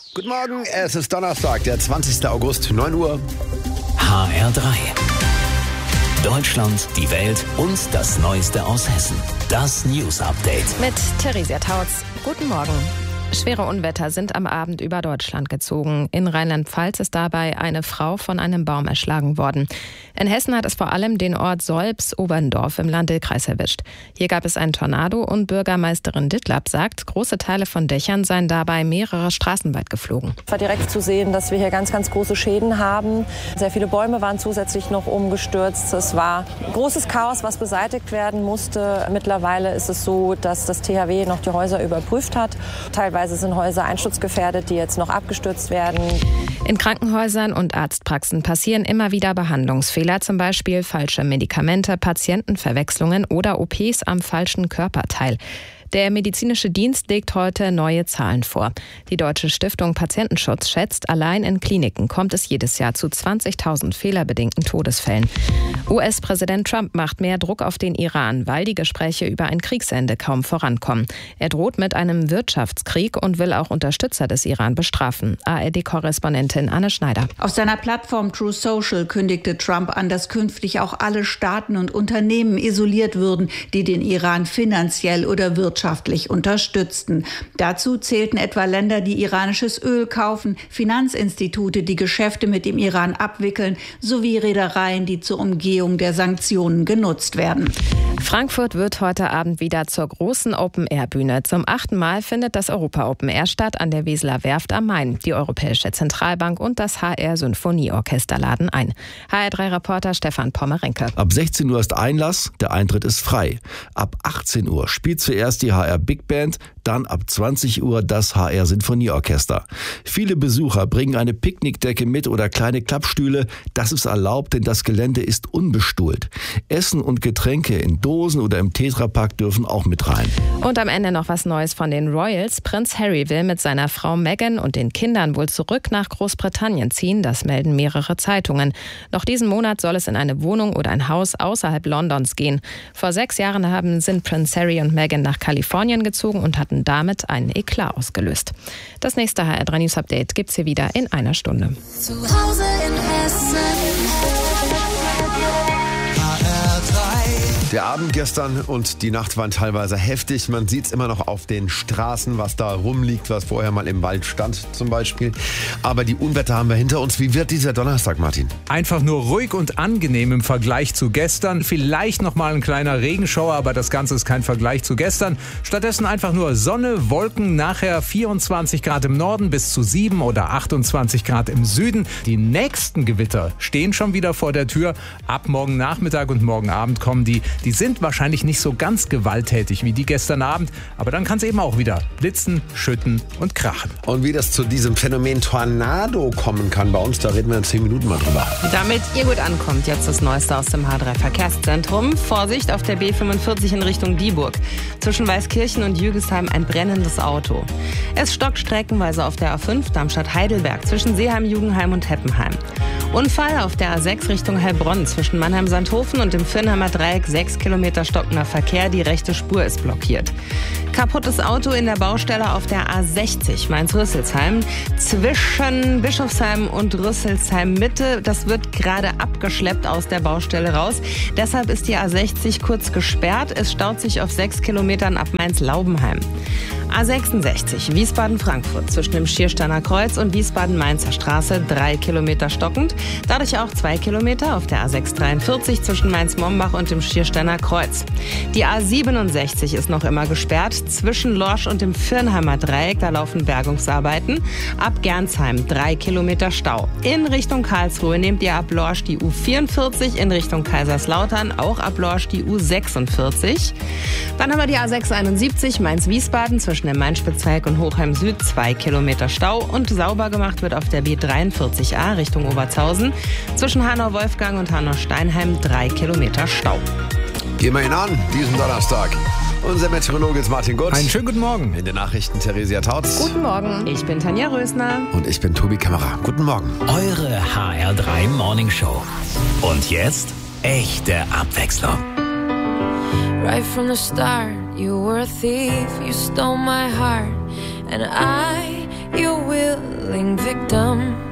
Guten Morgen, es ist Donnerstag, der 20. August, 9 Uhr. HR3. Deutschland, die Welt und das Neueste aus Hessen. Das News Update. Mit Theresia Tautz. Guten Morgen. Schwere Unwetter sind am Abend über Deutschland gezogen. In Rheinland-Pfalz ist dabei eine Frau von einem Baum erschlagen worden. In Hessen hat es vor allem den Ort Solbs-Oberndorf im Lahn-Dill-Kreis erwischt. Hier gab es einen Tornado und Bürgermeisterin Dittlab sagt, große Teile von Dächern seien dabei mehrere Straßen weit geflogen. Es war direkt zu sehen, dass wir hier ganz große Schäden haben. Sehr viele Bäume waren zusätzlich noch umgestürzt. Es war großes Chaos, was beseitigt werden musste. Mittlerweile ist es so, dass das THW noch die Häuser überprüft hat. Teilweise sind Häuser einsturzgefährdet, die jetzt noch abgestürzt werden. In Krankenhäusern und Arztpraxen passieren immer wieder Behandlungsfehler, zum Beispiel falsche Medikamente, Patientenverwechslungen oder OPs am falschen Körperteil. Der medizinische Dienst legt heute neue Zahlen vor. Die Deutsche Stiftung Patientenschutz schätzt, allein in Kliniken kommt es jedes Jahr zu 20.000 fehlerbedingten Todesfällen. US-Präsident Trump macht mehr Druck auf den Iran, weil die Gespräche über ein Kriegsende kaum vorankommen. Er droht mit einem Wirtschaftskrieg und will auch Unterstützer des Iran bestrafen. ARD-Korrespondentin Anne Schneider. Auf seiner Plattform True Social kündigte Trump an, dass künftig auch alle Staaten und Unternehmen isoliert würden, die den Iran finanziell oder wirtschaftlich unterstützten. Dazu zählten etwa Länder, die iranisches Öl kaufen, Finanzinstitute, die Geschäfte mit dem Iran abwickeln, sowie Reedereien, die zur Umgehung der Sanktionen genutzt werden. Frankfurt wird heute Abend wieder zur großen Open-Air-Bühne. Zum 8. Mal findet das Europa-Open-Air statt an der Weseler Werft am Main. Die Europäische Zentralbank und das HR-Symphonieorchester laden ein. HR3-Reporter Stefan Pommerenke. Ab 16 Uhr ist Einlass, der Eintritt ist frei. Ab 18 Uhr spielt zuerst die HR Big Band, dann ab 20 Uhr das HR Sinfonieorchester. Viele Besucher bringen eine Picknickdecke mit oder kleine Klappstühle. Das ist erlaubt, denn das Gelände ist unbestuhlt. Essen und Getränke in Dosen oder im Tetrapack dürfen auch mit rein. Und am Ende noch was Neues von den Royals. Prinz Harry will mit seiner Frau Meghan und den Kindern wohl zurück nach Großbritannien ziehen. Das melden mehrere Zeitungen. Noch diesen Monat soll es in eine Wohnung oder ein Haus außerhalb Londons gehen. Vor 6 Jahren sind Prinz Harry und Meghan nach Kalifornien gezogen und hatten damit einen Eklat ausgelöst. Das nächste HR3 News Update gibt's hier wieder in einer Stunde. Zu Hause in Hessen. Der Abend gestern und die Nacht waren teilweise heftig. Man sieht es immer noch auf den Straßen, was da rumliegt, was vorher mal im Wald stand zum Beispiel. Aber die Unwetter haben wir hinter uns. Wie wird dieser Donnerstag, Martin? Einfach nur ruhig und angenehm im Vergleich zu gestern. Vielleicht nochmal ein kleiner Regenschauer, aber das Ganze ist kein Vergleich zu gestern. Stattdessen einfach nur Sonne, Wolken, nachher 24 Grad im Norden bis zu 7 oder 28 Grad im Süden. Die nächsten Gewitter stehen schon wieder vor der Tür. Ab morgen Nachmittag und morgen Abend kommen die. Die sind wahrscheinlich nicht so ganz gewalttätig wie die gestern Abend, aber dann kann es eben auch wieder blitzen, schütten und krachen. Und wie das zu diesem Phänomen Tornado kommen kann bei uns, da reden wir in 10 Minuten mal drüber. Damit ihr gut ankommt, jetzt das Neueste aus dem H3-Verkehrszentrum. Vorsicht auf der B45 in Richtung Dieburg. Zwischen Weißkirchen und Jügesheim ein brennendes Auto. Es stockt streckenweise auf der A5 Darmstadt-Heidelberg zwischen Seeheim, Jugenheim und Heppenheim. Unfall auf der A6 Richtung Heilbronn zwischen Mannheim-Sandhofen und dem Firnheimer Dreieck, 6 Kilometer stockender Verkehr, die rechte Spur ist blockiert. Kaputtes Auto in der Baustelle auf der A60 Mainz-Rüsselsheim zwischen Bischofsheim und Rüsselsheim Mitte. Das wird gerade abgeschleppt aus der Baustelle raus. Deshalb ist die A60 kurz gesperrt. Es staut sich auf 6 Kilometern ab Mainz-Laubenheim. A66 Wiesbaden-Frankfurt zwischen dem Schiersteiner Kreuz und Wiesbaden-Mainzer Straße 3 Kilometer stockend. Dadurch auch 2 Kilometer auf der A643 zwischen Mainz-Mombach und dem Schiersteiner Kreuz. Die A67 ist noch immer gesperrt zwischen Lorsch und dem Firnheimer Dreieck. Da laufen Bergungsarbeiten. Ab Gernsheim 3 Kilometer Stau. In Richtung Karlsruhe nehmt ihr ab Lorsch die U44, in Richtung Kaiserslautern auch ab Lorsch die U46. Dann haben wir die A671 Mainz-Wiesbaden zwischen dem Main-Spitzberg und Hochheim Süd 2 Kilometer Stau und sauber gemacht wird auf der B43a Richtung Oberzhausen zwischen Hanau-Wolfgang und Hanau-Steinheim 3 Kilometer Stau. Gehen wir ihn an, diesen Donnerstag. Unser Meteorologe ist Martin Gutz. Einen schönen guten Morgen. In den Nachrichten Theresia Tautz. Guten Morgen. Ich bin Tanja Rösner. Und ich bin Tobi Kämmerer. Guten Morgen. Eure HR3 Morning Show. Und jetzt echte Abwechslung. Right from the start, you were a thief, you stole my heart, and I, your will victim.